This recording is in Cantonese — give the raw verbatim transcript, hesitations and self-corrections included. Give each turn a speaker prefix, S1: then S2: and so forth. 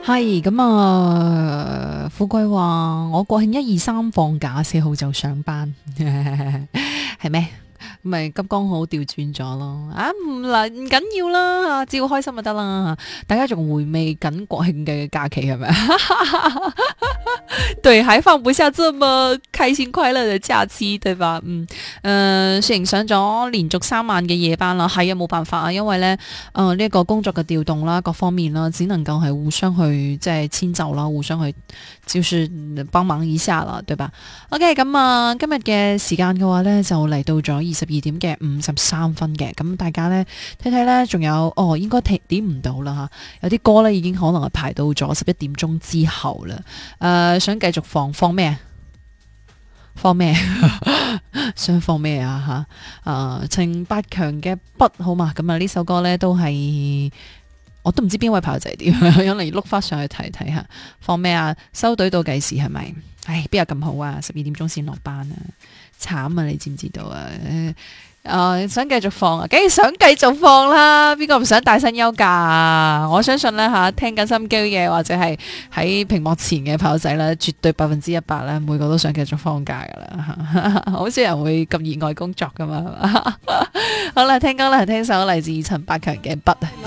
S1: 係咁啊，富貴話我國慶一二三放假，四號就上班，係咩？咪咁剛好調轉咗咯，啊唔嗱唔緊要啦，只要開心就得啦。大家仲回味緊國慶嘅假期係咪？對，還放不下這麼開心快樂嘅假期，對吧？嗯，誒、呃，雖然上咗連續三晚嘅夜班啦，係啊，冇辦法啊，因為咧，誒呢一個工作嘅調動啦，各方面啦，只能夠係互相去即係遷就啦，互相去就是幫忙一下啦，對吧 ？OK，咁啊，今日嘅時間嘅話咧，就嚟到咗二十二點嘅五十三分嘅，咁大家咧睇睇咧，仲有哦，應該點點唔到啦吓，有啲歌咧已經可能係排到咗十一點鐘之後啦，誒、呃，想繼續放放咩啊？放咩？想放咩啊？吓，誒，陳百強嘅筆好嘛？咁啊，呢首歌咧都係。我都唔知邊位跑仔點，有嚟碌翻上去睇睇下，放咩啊？收隊倒計時係咪？唉，邊有咁好啊？十二點鐘先落班啊，慘啊！你知唔知道啊？誒、呃，想繼續放啊，梗係想繼續放啦！邊個唔想大薪休假啊？我相信咧吓，聽緊心機嘅或者係喺屏幕前嘅跑仔咧，絕對百分之一百咧，每個都想繼續放假噶啦，好少人會咁熱愛工作噶嘛，係嘛？好啦，聽歌啦，聽首嚟自陳百強嘅筆。